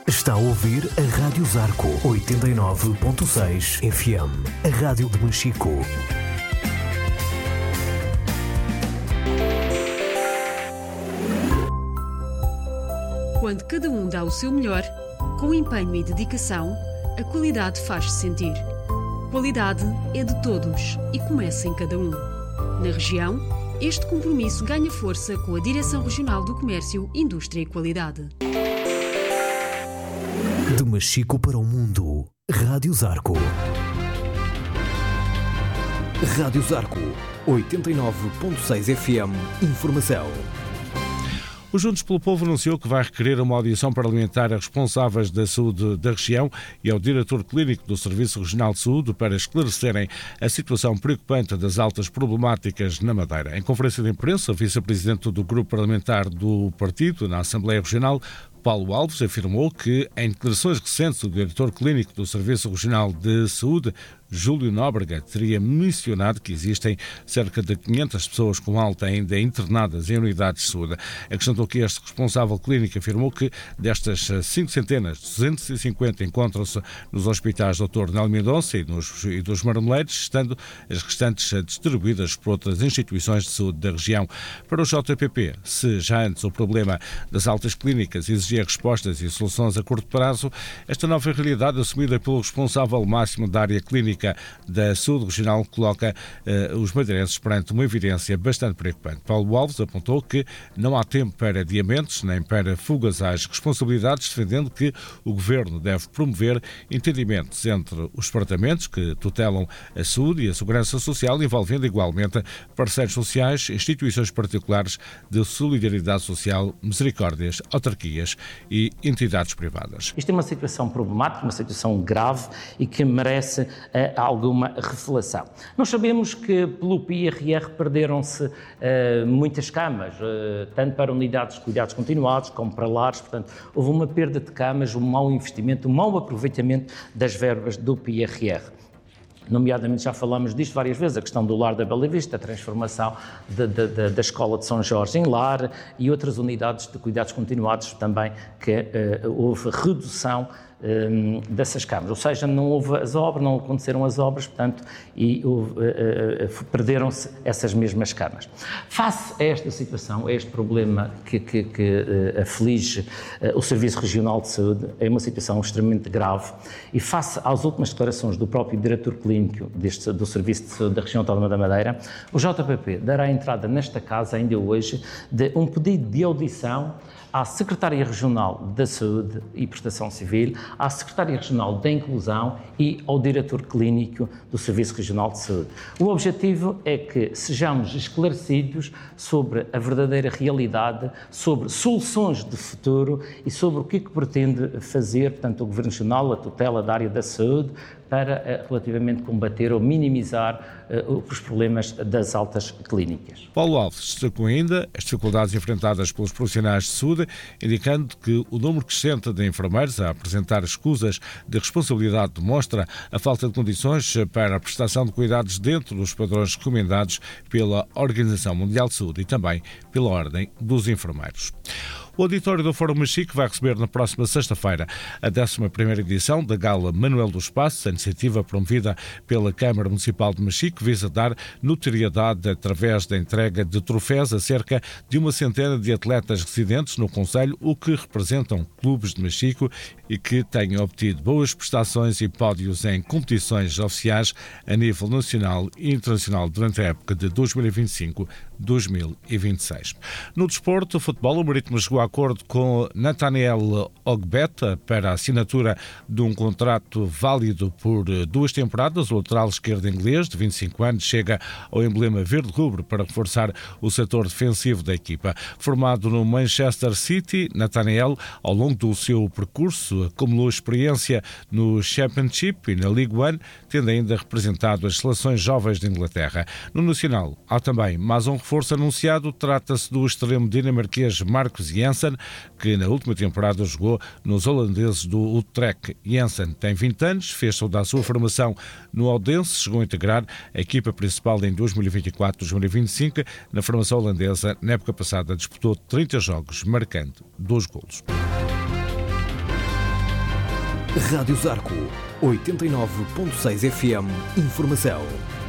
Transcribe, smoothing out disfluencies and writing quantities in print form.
Está a ouvir a Rádio Zarco 89.6 FM, a rádio de Machico. Quando cada um dá o seu melhor, com empenho e dedicação, a qualidade faz-se sentir. Qualidade é de todos e começa em cada um. Na região, este compromisso ganha força com a Direção Regional do Comércio, Indústria e Qualidade. De Machico para o mundo, Rádio Zarco. Rádio Zarco 89.6 FM, informação. O Juntos pelo Povo anunciou que vai requerer uma audição parlamentar a responsáveis da saúde da região e ao diretor clínico do Serviço Regional de Saúde para esclarecerem a situação preocupante das altas problemáticas na Madeira. Em conferência de imprensa, o vice-presidente do grupo parlamentar do partido na Assembleia Regional, Paulo Alves, afirmou que, em declarações recentes, o diretor clínico do Serviço Regional de Saúde, Júlio Nóbrega, teria mencionado que existem cerca de 500 pessoas com alta ainda internadas em unidades de saúde. Acrescentou que este responsável clínico afirmou que destas 5 centenas, 250 encontram-se nos hospitais Dr. Nélio Mendonça e dos Marmoleiros, estando as restantes distribuídas por outras instituições de saúde da região. Para o JPP, se já antes o problema das altas clínicas exigia respostas e soluções a curto prazo, esta nova realidade assumida pelo responsável máximo da área clínica da saúde regional coloca os madeirenses perante uma evidência bastante preocupante. Paulo Alves apontou que não há tempo para adiamentos nem para fugas às responsabilidades, defendendo que o Governo deve promover entendimentos entre os departamentos que tutelam a saúde e a segurança social, envolvendo igualmente parceiros sociais, instituições particulares de solidariedade social, misericórdias, autarquias e entidades privadas. Isto é uma situação problemática, uma situação grave e que merece alguma reflexão. Nós sabemos que pelo PIRR perderam-se muitas camas, tanto para unidades de cuidados continuados como para lares, portanto, houve uma perda de camas, um mau investimento, um mau aproveitamento das verbas do PIRR. Nomeadamente, já falámos disto várias vezes, a questão do lar da Bela Vista, a transformação da Escola de São Jorge em lar e outras unidades de cuidados continuados também que houve redução dessas câmaras, ou seja, não aconteceram as obras, portanto, e perderam-se essas mesmas câmaras. Face a esta situação, a este problema que aflige o Serviço Regional de Saúde, é uma situação extremamente grave, e face às últimas declarações do próprio diretor clínico do Serviço de Saúde da Região Autónoma da Madeira, o JPP dará entrada nesta casa, ainda hoje, de um pedido de audição à Secretária Regional da Saúde e Prestação Civil, à Secretária Regional da Inclusão e ao Diretor Clínico do Serviço Regional de Saúde. O objetivo é que sejamos esclarecidos sobre a verdadeira realidade, sobre soluções de futuro e sobre o que é que pretende fazer, portanto, o Governo Regional, a tutela da área da saúde, para relativamente combater ou minimizar os problemas das altas clínicas. Paulo Alves destacou ainda as dificuldades enfrentadas pelos profissionais de saúde, indicando que o número crescente de enfermeiros a apresentar escusas de responsabilidade demonstra a falta de condições para a prestação de cuidados dentro dos padrões recomendados pela Organização Mundial de Saúde e também pela Ordem dos Enfermeiros. O auditório do Fórum Machico vai receber na próxima sexta-feira a 11ª edição da Gala Manuel dos Passos. A iniciativa promovida pela Câmara Municipal de Machico visa dar notoriedade através da entrega de troféus a cerca de 100 de atletas residentes no concelho, o que representam clubes de Machico e que tenham obtido boas prestações e pódios em competições oficiais a nível nacional e internacional durante a época de 2025-2026. No desporto, o futebol, o Marítimo chegou a acordo com Nathaniel Ogbeta para a assinatura de um contrato válido por 2 temporadas. O lateral esquerdo inglês, de 25 anos, chega ao emblema verde-rubro para reforçar o setor defensivo da equipa. Formado no Manchester City, Nathaniel, ao longo do seu percurso, acumulou experiência no Championship e na League One, tendo ainda representado as seleções jovens de Inglaterra. No Nacional, há também mais um reforço anunciado. Trata-se do extremo dinamarquês Marcus Jensen, que na última temporada jogou nos holandeses do Utrecht. Jensen tem 20 anos, fez toda a sua formação no Odense, chegou a integrar a equipa principal em 2024-2025. Na formação holandesa, na época passada, disputou 30 jogos, marcando 2 golos. Rádio Zarco, 89.6 FM. Informação